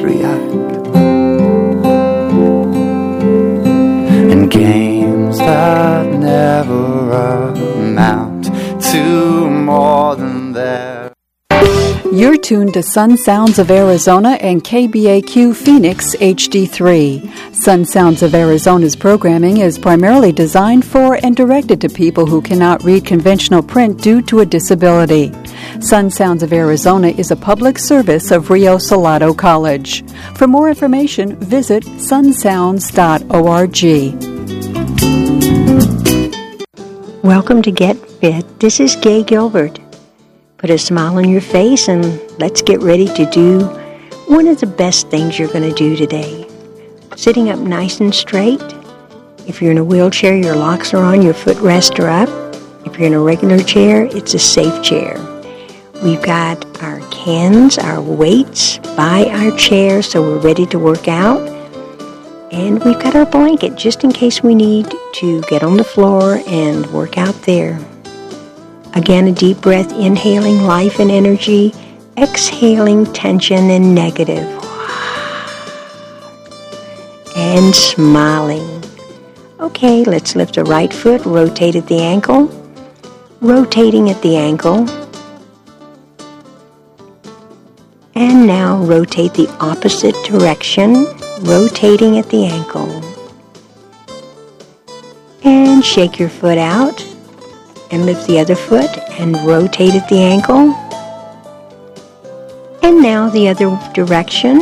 react. And games that never amount to more than their. You're tuned to Sun Sounds of Arizona and KBAQ Phoenix HD3. Sun Sounds of Arizona's programming is primarily designed for and directed to people who cannot read conventional print due to a disability. Sun Sounds of Arizona is a public service of Rio Salado College. For more information, visit sunsounds.org. Welcome to Get Fit. This is Gay Gilbert. Put a smile on your face and let's get ready to do one of the best things you're going to do today. Sitting up nice and straight. If you're in a wheelchair, your locks are on, your footrests are up. If you're in a regular chair, it's a safe chair. We've got our cans, our weights by our chair, so we're ready to work out. And we've got our blanket just in case we need to get on the floor and work out there. Again, a deep breath, inhaling life and energy, exhaling tension and negative. And smiling. Okay, let's lift the right foot, rotate at the ankle. Rotating at the ankle. And now rotate the opposite direction, rotating at the ankle. And shake your foot out. And lift the other foot and rotate at the ankle. And now the other direction.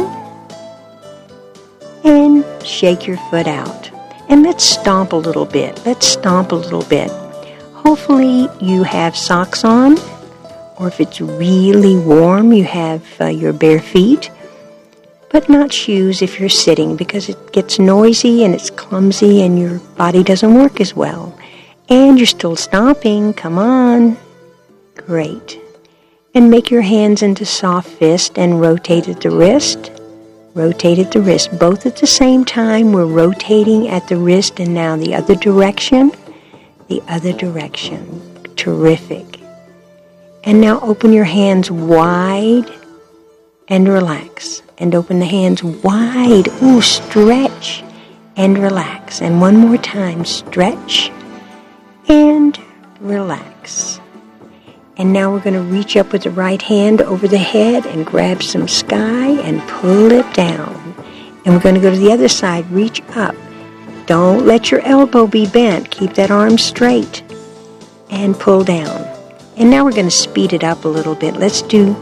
And shake your foot out. And let's stomp a little bit. Let's stomp a little bit. Hopefully you have socks on. Or if it's really warm, you have your bare feet. But not shoes if you're sitting because it gets noisy and it's clumsy and your body doesn't work as well. And you're still stomping. Come on. Great. And make your hands into soft fist and rotate at the wrist. Rotate at the wrist. Both at the same time. We're rotating at the wrist and now the other direction. The other direction. Terrific. And now open your hands wide and relax. And open the hands wide. Ooh, stretch and relax. And one more time. Stretch and relax. And now we're going to reach up with the right hand over the head and grab some sky and pull it down. And we're going to go to the other side. Reach up. Don't let your elbow be bent. Keep that arm straight. And pull down. And now we're going to speed it up a little bit. Let's do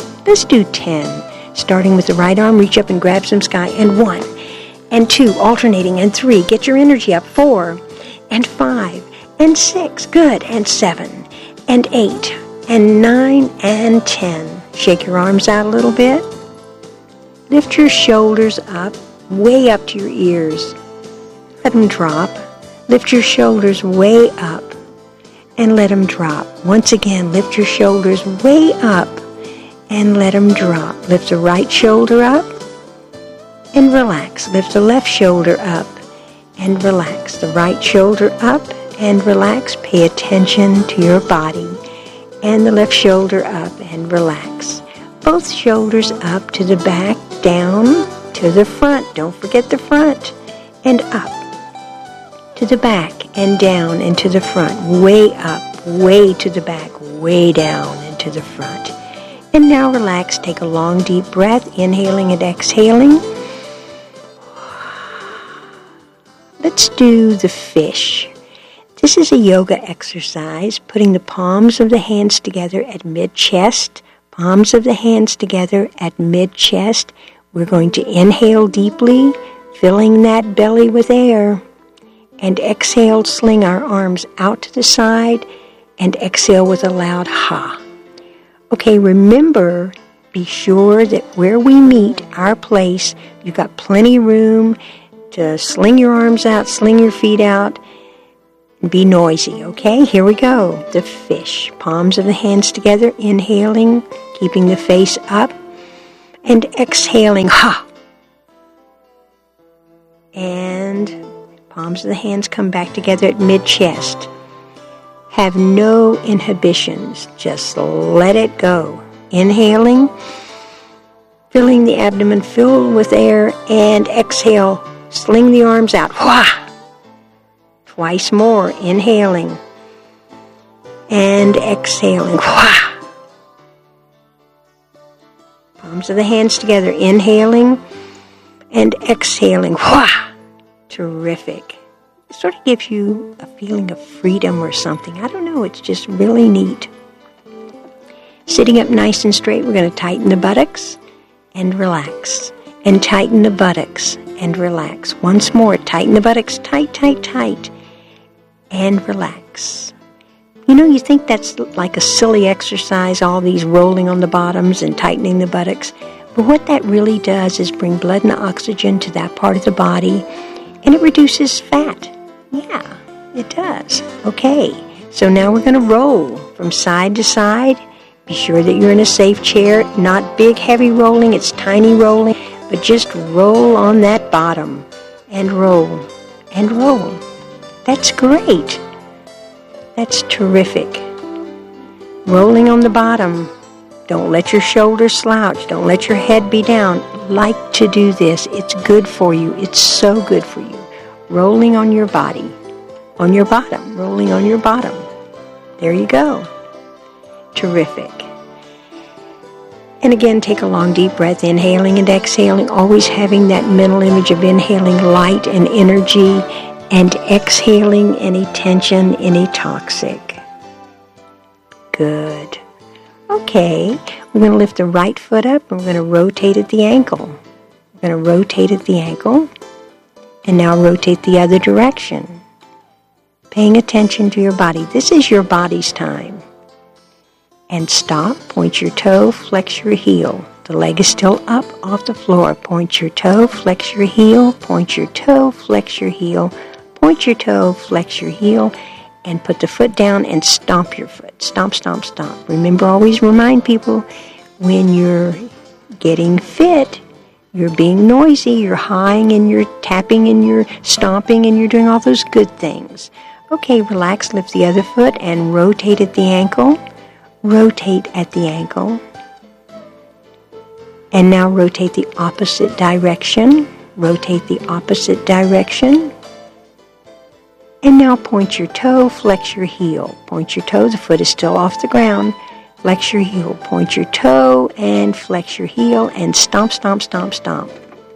10. Starting with the right arm, reach up and grab some sky. And 1, and 2, alternating, and 3. Get your energy up. 4, and 5. And 6, good, and 7, and 8, and 9, and 10. Shake your arms out a little bit. Lift your shoulders up, way up to your ears. Let them drop. Lift your shoulders way up, and let them drop. Once again, lift your shoulders way up, and let them drop. Lift the right shoulder up, and relax. Lift the left shoulder up, and relax. The right shoulder up, and relax. Pay attention to your body. And the left shoulder up and relax. Both shoulders up to the back, down to the front. Don't forget the front. And up to the back and down and to the front. Way up, way to the back, way down and to the front. And now relax. Take a long deep breath, inhaling and exhaling. Let's do the fish. This is a yoga exercise, putting the palms of the hands together at mid-chest, palms of the hands together at mid-chest. We're going to inhale deeply, filling that belly with air, and exhale, sling our arms out to the side, and exhale with a loud ha. Okay, remember, be sure that where we meet, our place, you've got plenty room to sling your arms out, sling your feet out, be noisy, okay? Here we go. The fish. Palms of the hands together, inhaling, keeping the face up, and exhaling, ha! And palms of the hands come back together at mid-chest. Have no inhibitions. Just let it go. Inhaling, filling the abdomen, filled with air, and exhale. Sling the arms out. Wah! Twice more, inhaling and exhaling. Wah! Palms of the hands together, inhaling and exhaling. Wah! Terrific. It sort of gives you a feeling of freedom or something. I don't know, it's just really neat. Sitting up nice and straight, we're going to tighten the buttocks and relax. And tighten the buttocks and relax. Once more, tighten the buttocks, tight, tight, tight, and relax. You know, you think that's like a silly exercise, all these rolling on the bottoms and tightening the buttocks. But what that really does is bring blood and oxygen to that part of the body, and it reduces fat. Yeah, it does. Okay, so now we're going to roll from side to side. Be sure that you're in a safe chair, not big, heavy rolling, it's tiny rolling, but just roll on that bottom and roll and roll. That's great. That's terrific. Rolling on the bottom. Don't let your shoulders slouch. Don't let your head be down. Like to do this. It's good for you. It's so good for you. Rolling on your body. On your bottom. Rolling on your bottom. There you go. Terrific. And again, take a long deep breath, inhaling and exhaling, always having that mental image of inhaling light and energy and exhaling any tension, any toxic. Good. Okay, we're going to lift the right foot up and we're going to rotate at the ankle. We're going to rotate at the ankle and now rotate the other direction. Paying attention to your body. This is your body's time. And stop, point your toe, flex your heel. The leg is still up off the floor. Point your toe, flex your heel, point your toe, flex your heel, point your toe, flex your heel, and put the foot down and stomp your foot. Stomp, stomp, stomp. Remember, always remind people, when you're getting fit, you're being noisy, you're hawing and you're tapping and you're stomping and you're doing all those good things. Okay, relax, lift the other foot and rotate at the ankle. Rotate at the ankle. And now rotate the opposite direction. Rotate the opposite direction. And now point your toe, flex your heel. Point your toe, the foot is still off the ground. Flex your heel. Point your toe and flex your heel and stomp, stomp, stomp, stomp.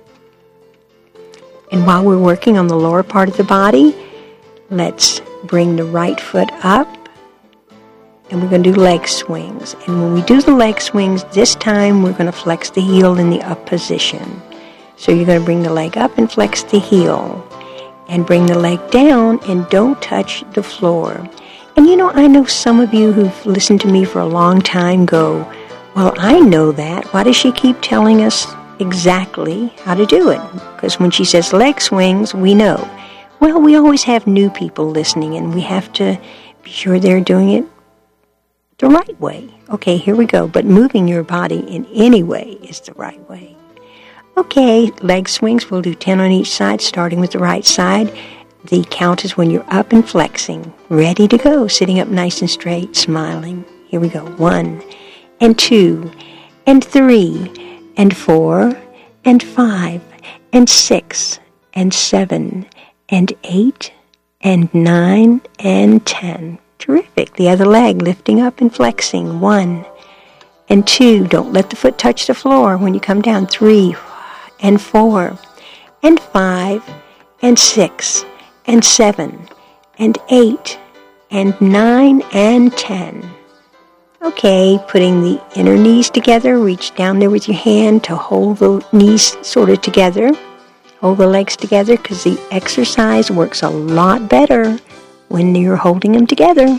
And while we're working on the lower part of the body, let's bring the right foot up. And we're going to do leg swings. And when we do the leg swings, this time we're going to flex the heel in the up position. So you're going to bring the leg up and flex the heel. And bring the leg down and don't touch the floor. And you know, I know some of you who've listened to me for a long time go, well, I know that. Why does she keep telling us exactly how to do it? Because when she says leg swings, we know. Well, we always have new people listening, and we have to be sure they're doing it the right way. Okay, here we go. But moving your body in any way is the right way. Okay, leg swings. We'll do 10 on each side, starting with the right side. The count is when you're up and flexing. Ready to go. Sitting up nice and straight, smiling. Here we go. 1, and 2, and 3, and 4, and 5, and 6, and 7, and 8, and 9, and 10. Terrific. The other leg lifting up and flexing. 1, and 2. Don't let the foot touch the floor when you come down. 3, and 4, and 5, and 6, and 7, and 8, and 9, and 10. Okay, putting the inner knees together, reach down there with your hand to hold the knees sort of together. Hold the legs together, because the exercise works a lot better when you're holding them together.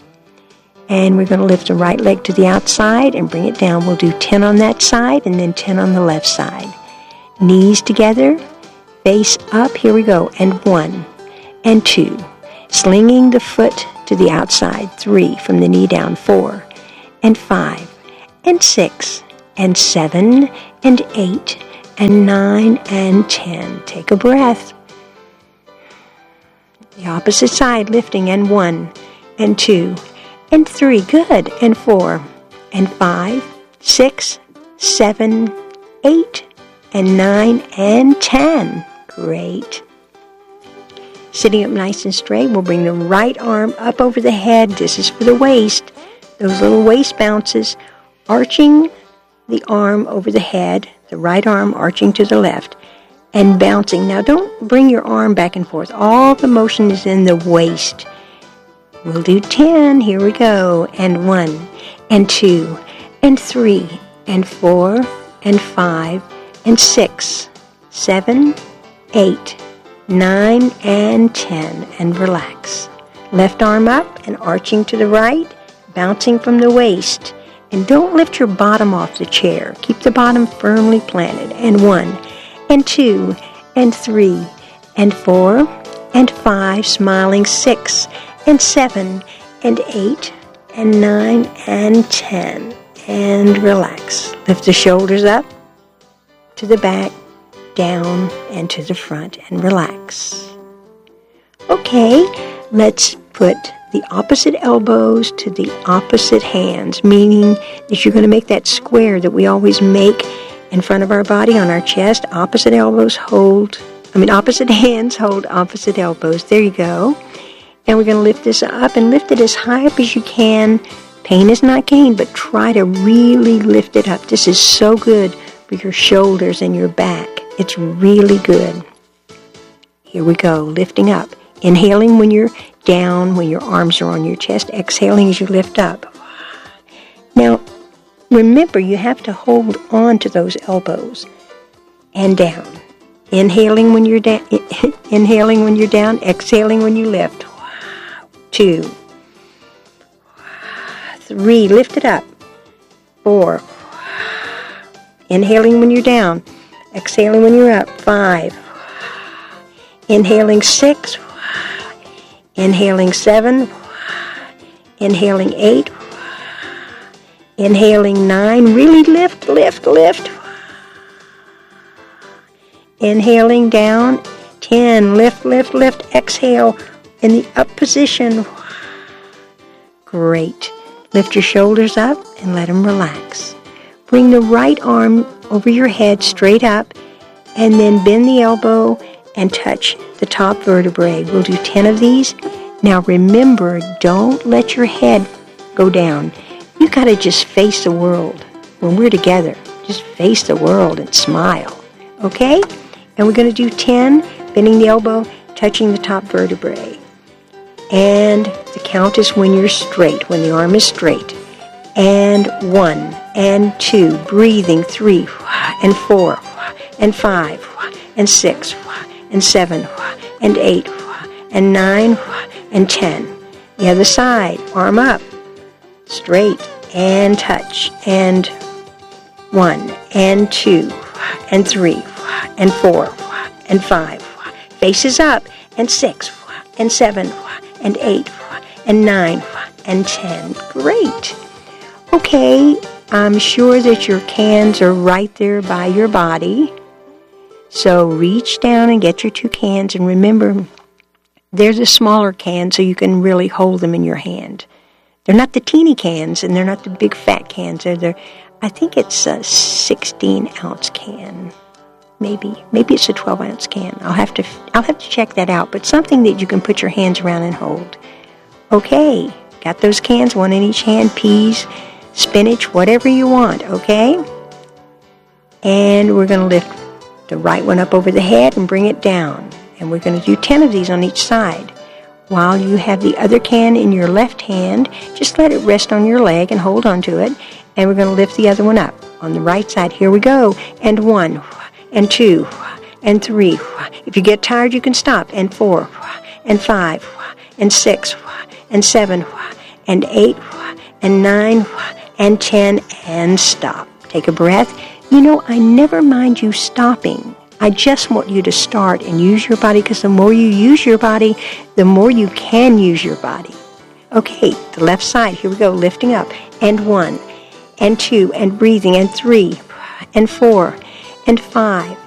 And we're going to lift the right leg to the outside and bring it down. We'll do 10 on that side and then 10 on the left side. Knees together, face up, here we go, and 1, and 2. Slinging the foot to the outside, 3, from the knee down, 4, and 5, and 6, and 7, and 8, and 9, and 10. Take a breath. The opposite side, lifting, and 1, and 2, and 3, good, and 4, and 5, 6, 7, 8 and 9 and 10. Great. Sitting up nice and straight, we'll bring the right arm up over the head. This is for the waist. Those little waist bounces, arching the arm over the head, the right arm arching to the left, and bouncing. Now don't bring your arm back and forth. All the motion is in the waist. We'll do 10. Here we go. And 1, and 2, and 3, and 4, and 5, and 6, 7, 8, 9, and 10. And relax. Left arm up and arching to the right, bouncing from the waist. And don't lift your bottom off the chair. Keep the bottom firmly planted. And 1, and 2, and 3, and 4, and 5, smiling 6, and 7, and 8, and 9, and 10. And relax. Lift the shoulders up to the back, down, and to the front, and relax. Okay, let's put the opposite elbows to the opposite hands, meaning that you're going to make that square that we always make in front of our body on our chest. Opposite hands hold opposite elbows. There you go. And we're going to lift this up and lift it as high up as you can. Pain is not gain, but try to really lift it up. This is so good for your shoulders and your back. It's really good. Here we go, lifting up. Inhaling when you're down, when your arms are on your chest. Exhaling as you lift up. Now, remember, you have to hold on to those elbows and down. Inhaling when you're down, exhaling when you lift. 2, 3, lift it up. 4, inhaling when you're down, exhaling when you're up. 5, inhaling 6, inhaling 7, inhaling 8, inhaling 9, really lift, lift, lift. Inhaling down, 10, lift, lift, lift, exhale in the up position. Great. Lift your shoulders up and let them relax. Bring the right arm over your head straight up and then bend the elbow and touch the top vertebrae. We'll do 10 of these. Now remember, don't let your head go down. You got to just face the world. When we're together, just face the world and smile. Okay? And we're going to do 10, bending the elbow, touching the top vertebrae. And the count is when you're straight, when the arm is straight. And 1, and 2, breathing, 3, and 4, and 5, and 6, and 7, and 8, and 9, and 10. The other side, arm up, straight, and touch. And 1, and 2, and 3, and 4, and 5. Faces up, and 6, and 7, and 8, and 9, and 10. Great. Okay, I'm sure that your cans are right there by your body. So reach down and get your 2 cans. And remember, they're the smaller cans so you can really hold them in your hand. They're not the teeny cans and they're not the big fat cans. I think it's a 16-ounce can. Maybe it's a 12-ounce can. I'll have to check that out. But something that you can put your hands around and hold. Okay, got those cans, 1 in each hand, peas, spinach, whatever you want, okay? And we're going to lift the right one up over the head and bring it down. And we're going to do 10 of these on each side. While you have the other can in your left hand, just let it rest on your leg and hold on to it. And we're going to lift the other one up on the right side. Here we go. And 1, and 2, and 3. If you get tired, you can stop. And 4, and 5, and 6, and 7, and 8, and 9, and 10, and stop. Take a breath. You know, I never mind you stopping. I just want you to start and use your body, because the more you use your body, the more you can use your body. Okay, the left side. Here we go. Lifting up. And 1, and 2, and breathing. And 3, and 4, and 5,